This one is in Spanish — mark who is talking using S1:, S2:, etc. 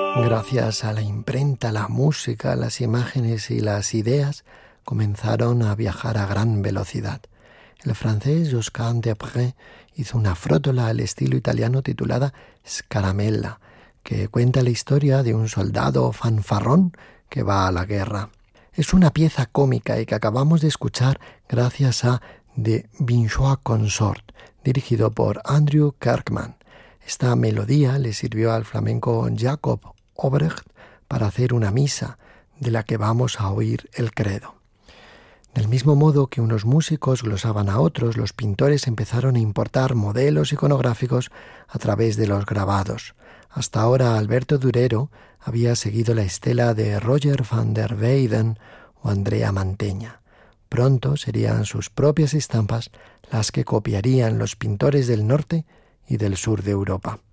S1: Gracias a la imprenta, la música, las imágenes y las ideas comenzaron a viajar a gran velocidad. El francés Josquin de Apré hizo una frótola al estilo italiano titulada Scaramella, que cuenta la historia de un soldado fanfarrón que va a la guerra. Es una pieza cómica y que acabamos de escuchar gracias a The Binchois Consort, dirigido por Andrew Kirkman. Esta melodía le sirvió al flamenco Jacob Obrecht para hacer una misa, de la que vamos a oír el credo. Del mismo modo que unos músicos glosaban a otros, los pintores empezaron a importar modelos iconográficos a través de los grabados. Hasta ahora Alberto Durero había seguido la estela de Roger van der Weyden o Andrea Mantegna. Pronto serían sus propias estampas las que copiarían los pintores del norte y del sur de Europa.